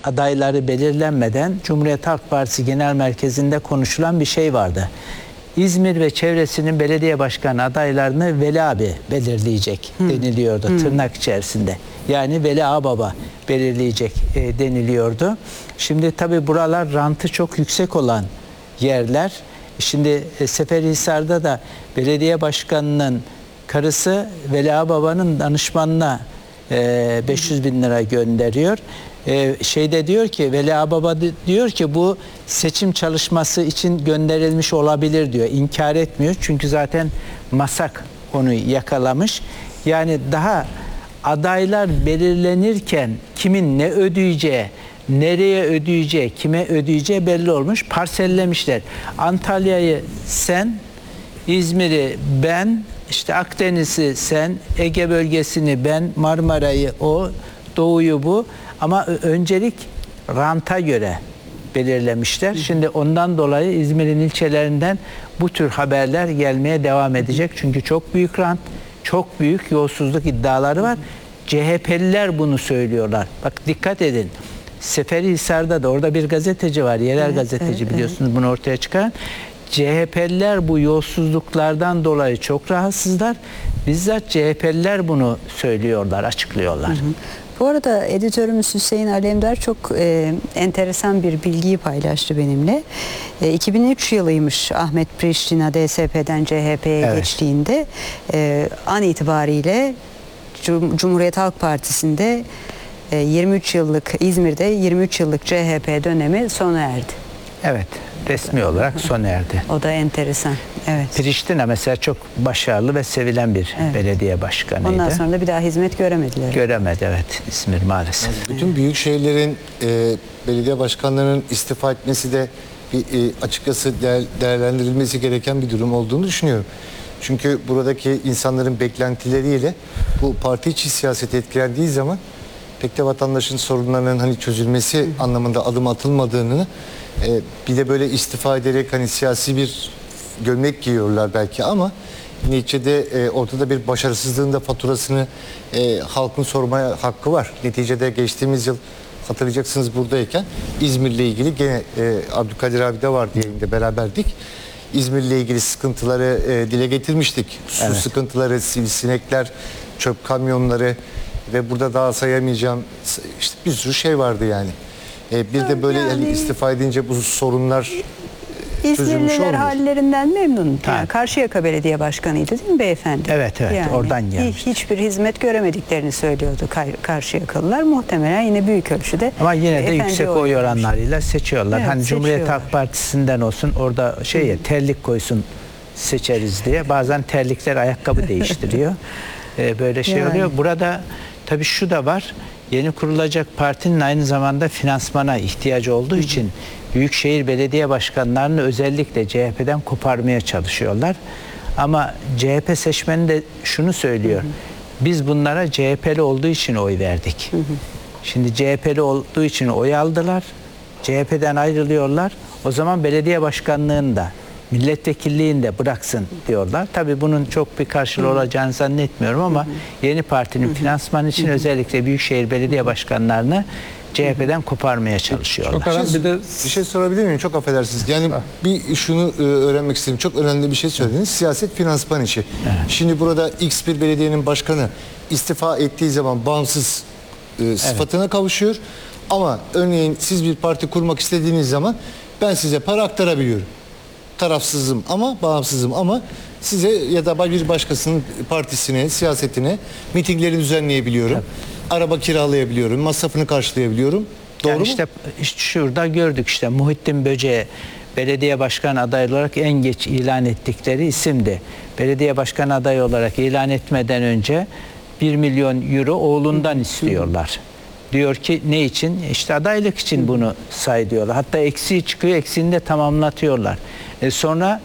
adayları belirlenmeden Cumhuriyet Halk Partisi Genel Merkezi'nde konuşulan bir şey vardı. İzmir ve çevresinin belediye başkanı adaylarını Veli abi belirleyecek deniliyordu tırnak içerisinde. Yani Veli Ağababa belirleyecek deniliyordu. Şimdi tabii buralar rantı çok yüksek olan yerler. Şimdi Seferihisar'da da belediye başkanının karısı Veli Ağababa'nın danışmanına 500 bin lira gönderiyor. Şeyde diyor ki Veli Ağababa diyor ki bu seçim çalışması için gönderilmiş olabilir diyor. İnkar etmiyor çünkü zaten MASAK onu yakalamış. Yani daha adaylar belirlenirken kimin ne ödeyeceği, nereye ödeyeceği, kime ödeyeceği belli olmuş. Parsellemişler. Antalya'yı sen, İzmir'i ben, işte Akdeniz'i sen, Ege bölgesini ben, Marmara'yı o, Doğu'yu bu. Ama öncelik ranta göre belirlemişler. Şimdi ondan dolayı İzmir'in ilçelerinden bu tür haberler gelmeye devam edecek. Çünkü çok büyük rant, çok büyük yolsuzluk iddiaları var. CHP'liler bunu söylüyorlar. Bak dikkat edin. Seferihisar'da da orada bir gazeteci var. Yerel gazeteci biliyorsunuz bunu ortaya çıkaran. CHP'liler bu yolsuzluklardan dolayı çok rahatsızlar. Bizzat CHP'liler bunu söylüyorlar, açıklıyorlar. Bu arada editörümüz Hüseyin Alemdar çok enteresan bir bilgiyi paylaştı benimle. 2003 yılıymış Ahmet Priştina DSP'den CHP'ye geçtiğinde an itibariyle Cumhuriyet Halk Partisi'nde 23 yıllık İzmir'de 23 yıllık CHP dönemi sona erdi. Evet, resmi olarak sona erdi. O da enteresan. Evet. Priştina mesela çok başarılı ve sevilen bir belediye başkanıydı. Ondan sonra da bir daha hizmet göremediler. Göremedi evet İzmir maalesef. Bütün büyük şehirlerin belediye başkanlarının istifa etmesi de açıkçası değerlendirilmesi gereken bir durum olduğunu düşünüyorum. Çünkü buradaki insanların beklentileriyle bu parti içi siyaset etkilendiği zaman pek de vatandaşın sorunlarının hani çözülmesi anlamında adım atılmadığını bir de böyle istifa ederek hani siyasi bir gömlek giyiyorlar belki ama neticede ortada bir başarısızlığın da faturasını halkın sormaya hakkı var. Neticede geçtiğimiz yıl hatırlayacaksınız buradayken İzmir'le ilgili gene Abdülkadir abi de vardı yayında beraberdik. İzmir'le ilgili sıkıntıları dile getirmiştik. Su sıkıntıları, sivrisinekler, çöp kamyonları ve burada daha sayamayacağım işte bir sürü şey vardı yani. Bir de böyle yani istifa edince bu sorunlar çözülmüş İzmirliler olmuyor. hallerinden memnun. Yani Karşıyaka Belediye Başkanı'ydı değil mi beyefendi? Evet yani oradan gelmiş. Hiçbir hizmet göremediklerini söylüyordu Karşıyakalılar. Muhtemelen yine büyük ölçüde. Ama yine de yüksek oy oranlarıyla seçiyorlar. Evet, hani Cumhuriyet seçiyorlar. Halk Partisi'nden olsun orada terlik koysun seçeriz diye. Bazen terlikler ayakkabı değiştiriyor. Böyle şey oluyor. Burada tabii şu da var. Yeni kurulacak partinin aynı zamanda finansmana ihtiyacı olduğu için büyükşehir belediye başkanlarını özellikle CHP'den koparmaya çalışıyorlar. Ama CHP seçmeni de şunu söylüyor. Biz bunlara CHP'li olduğu için oy verdik. Şimdi CHP'li olduğu için oy aldılar. CHP'den ayrılıyorlar. O zaman belediye başkanlığını da milletvekilliğini de bıraksın diyorlar. Tabii bunun çok bir karşılığı olacağını zannetmiyorum ama yeni partinin finansmanı için özellikle büyükşehir belediye başkanlarını CHP'den koparmaya çalışıyorlar. Bir şey sorabilir miyim? Çok affedersiniz. Yani bir şunu öğrenmek istedim. Çok önemli bir şey söylediniz. Siyaset finansman işi. Şimdi burada X bir belediyenin başkanı istifa ettiği zaman bağımsız sıfatına kavuşuyor. Ama örneğin siz bir parti kurmak istediğiniz zaman ben size para aktarabiliyorum. Tarafsızım ama bağımsızım ama size ya da bir başkasının partisine, siyasetine mitingleri düzenleyebiliyorum. Araba kiralayabiliyorum, masrafını karşılayabiliyorum. Doğru yani mu? işte şurada gördük işte Muhittin Böce'ye belediye başkan adayı olarak en geç ilan ettikleri isimdi. Belediye başkan adayı olarak ilan etmeden önce 1 milyon euro oğlundan istiyorlar. Diyor ki ne için? İşte adaylık için bunu say diyorlar. Hatta eksiği çıkıyor, eksiğini de tamamlatıyorlar. Sonra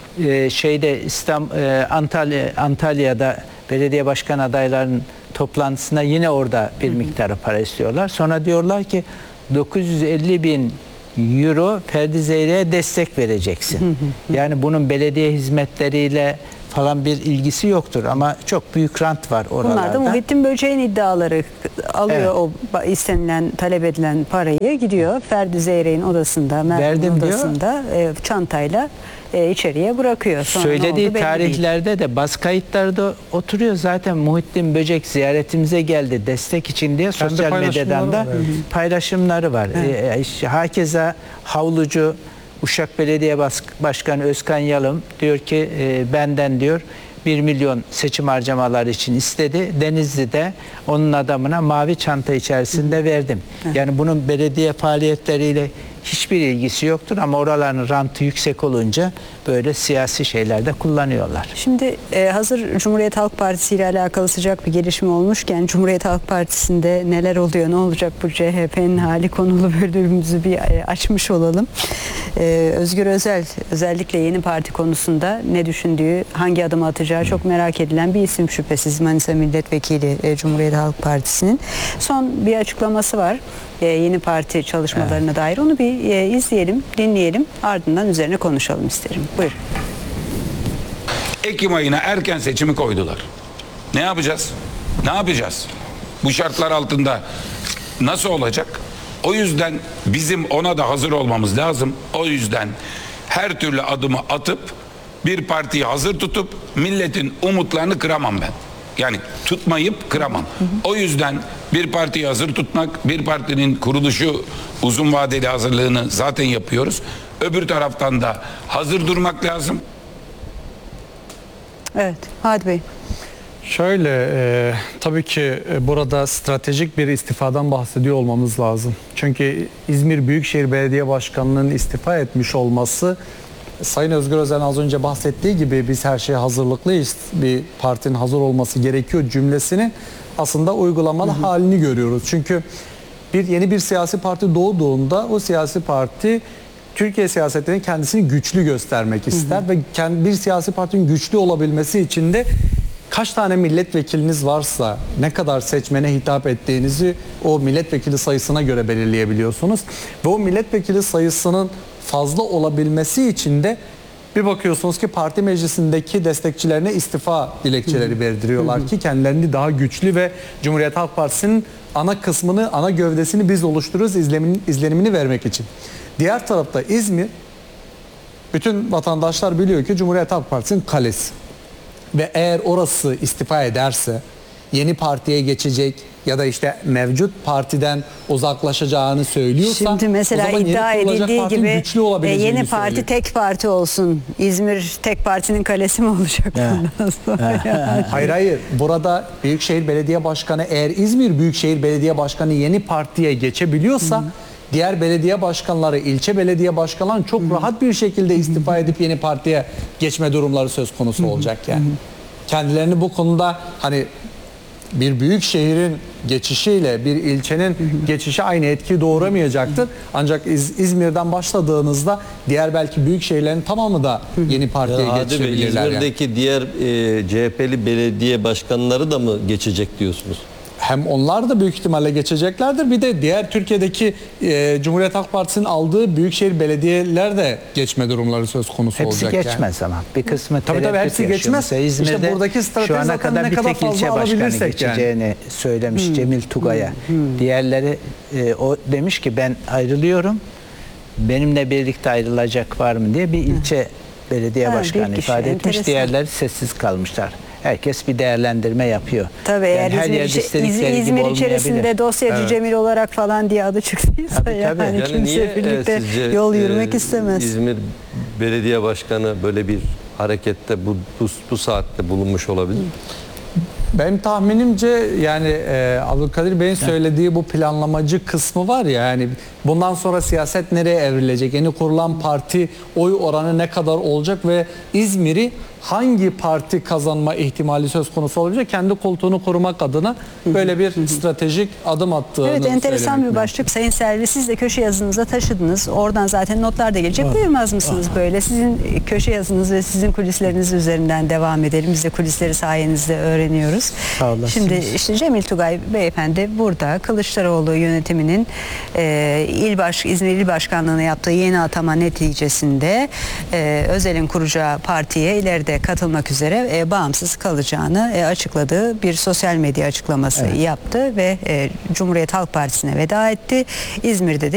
Antalya'da belediye başkan adaylarının toplantısında yine orada bir miktarı para istiyorlar. Sonra diyorlar ki 950 bin euro Ferdi Zeyrek'e destek vereceksin. Yani bunun belediye hizmetleriyle falan bir ilgisi yoktur ama çok büyük rant var oralarda. Bunlar da Muhittin Böceğin iddiaları. Alıyor Evet. o istenilen, talep edilen parayı, gidiyor Ferdi Zeyrek'in odasında, Mert'in Verdim diyor. odasında çantayla içeriye bırakıyor. Sonra ne Söylediği oldu belli değil. tarihlerde de bas kayıtlarda oturuyor. Zaten Muhittin Böcek ziyaretimize geldi destek için diye sosyal medyadan da paylaşımları var. Hakeza havlucu Uşak Belediye Başkanı Özkan Yalım diyor ki benden diyor 1 milyon seçim harcamaları için istedi. Denizli'de onun adamına mavi çanta içerisinde verdim. Yani bunun belediye faaliyetleriyle hiçbir ilgisi yoktur ama oraların rantı yüksek olunca böyle siyasi şeylerde kullanıyorlar. Şimdi hazır Cumhuriyet Halk Partisi ile alakalı sıcak bir gelişme olmuşken Cumhuriyet Halk Partisi'nde neler oluyor, ne olacak bu CHP'nin hali konulu bölümümüzü bir açmış olalım. Özgür Özel özellikle yeni parti konusunda ne düşündüğü, hangi adımı atacağı çok merak edilen bir isim şüphesiz. Manisa Milletvekili Cumhuriyet Halk Partisi'nin son bir açıklaması var. Yeni parti çalışmalarına dair. Onu bir izleyelim, dinleyelim. Ardından üzerine konuşalım isterim. Buyurun. Ekim ayına erken seçimi koydular. Ne yapacağız? Ne yapacağız? Bu şartlar altında nasıl olacak? O yüzden bizim ona da hazır olmamız lazım. O yüzden her türlü adımı atıp bir partiyi hazır tutup milletin umutlarını kıramam ben. Yani tutmayıp kıramam. O yüzden bir partiyi hazır tutmak, bir partinin kuruluşu uzun vadeli hazırlığını zaten yapıyoruz. Öbür taraftan da hazır durmak lazım. Evet, Hadi Bey. Şöyle, tabii ki burada stratejik bir istifadan bahsediyor olmamız lazım. Çünkü İzmir Büyükşehir Belediye Başkanı'nın istifa etmiş olması, Sayın Özgür Özel'in az önce bahsettiği gibi biz her şeye hazırlıklıyız, bir partinin hazır olması gerekiyor cümlesinin aslında uygulamalı halini görüyoruz. Çünkü yeni bir siyasi parti doğduğunda o siyasi parti Türkiye siyasetlerinin kendisini güçlü göstermek ister ve bir siyasi partinin güçlü olabilmesi için de kaç tane milletvekiliniz varsa, ne kadar seçmene hitap ettiğinizi o milletvekili sayısına göre belirleyebiliyorsunuz. Ve o milletvekili sayısının fazla olabilmesi için de bir bakıyorsunuz ki parti meclisindeki destekçilerine istifa dilekçeleri verdiriyorlar ki kendilerini daha güçlü ve Cumhuriyet Halk Partisi'nin ana kısmını, ana gövdesini biz oluşturuyoruz izlenimini vermek için. Diğer tarafta İzmir, bütün vatandaşlar biliyor ki Cumhuriyet Halk Partisi'nin kalesi. Ve eğer orası istifa ederse yeni partiye geçecek ya da işte mevcut partiden uzaklaşacağını söylüyorsa, Şimdi mesela o zaman iddia yeni kurulacak edildiği partinin gibi güçlü olabileceğini yeni parti söylüyor. tek parti olsun. İzmir tek partinin kalesi mi olacak bundan sonra? Yani? Hayır. Burada Büyükşehir Belediye Başkanı, eğer İzmir Büyükşehir Belediye Başkanı yeni partiye geçebiliyorsa diğer belediye başkanları, ilçe belediye başkanları çok rahat bir şekilde istifa edip yeni partiye geçme durumları söz konusu olacak yani. Kendilerini bu konuda hani bir büyük şehrin geçişiyle bir ilçenin geçişi aynı etki doğuramayacaktır. Ancak İzmir'den başladığınızda diğer belki büyük şehirlerin tamamı da yeni partiye geçebilirler. İzmir'deki Yani. diğer CHP'li belediye başkanları da mı geçecek diyorsunuz? Hem onlar da büyük ihtimalle geçeceklerdir. Bir de diğer Türkiye'deki Cumhuriyet Halk Partisi'nin aldığı büyükşehir belediyeler de geçme durumları söz konusu Hepsi olacak geçmez ama bir kısmı Tabii tereddüt hepsi yaşıyor. geçmez. Mesela İzmir'de İşte buradaki strateji şu ana zaten kadar ne bir kadar tek ilçe fazla başkanı alabilirsek yani. geçeceğini söylemiş Cemil Tugay'a. Diğerleri o demiş ki ben ayrılıyorum. Benimle birlikte ayrılacak var mı diye bir ilçe belediye Ha, başkanı bir kişi, ifade etmiş. enteresan. Diğerleri sessiz kalmışlar. Herkes bir değerlendirme yapıyor. Tabii Yani eğer her yerde istedikleri gibi İzmir olmayabilir. içerisinde dosyacı Cemil olarak falan diye adı çıktıysa Tabii, yani, tabii. Yani kimse niye birlikte sizce yol yürümek istemez. İzmir Belediye Başkanı böyle bir harekette bu saatte bulunmuş olabilir? Benim tahminimce yani Abdülkadir Bey'in söylediği bu planlamacı kısmı var ya, yani bundan sonra siyaset nereye evrilecek? Yeni kurulan parti oy oranı ne kadar olacak ve İzmir'i hangi parti kazanma ihtimali söz konusu olacak? Kendi koltuğunu korumak adına böyle bir stratejik adım attığını Evet, enteresan söylemek bir lazım. başlık. Sayın Selvi, siz de köşe yazınıza taşıdınız. Oradan zaten notlar da gelecek. Buyurmaz mısınız böyle? Sizin köşe yazınız ve sizin kulisleriniz üzerinden devam edelim. Biz de kulisleri sayenizde öğreniyoruz. Sağ olasınız. Şimdi işte Cemil Tugay Beyefendi burada Kılıçdaroğlu yönetiminin İzmir İl Başkanlığı'na yaptığı yeni atama neticesinde Özel'in kuracağı partiye ileride İzmir'de katılmak üzere bağımsız kalacağını açıkladığı bir sosyal medya açıklaması yaptı ve Cumhuriyet Halk Partisi'ne veda etti. İzmir'de de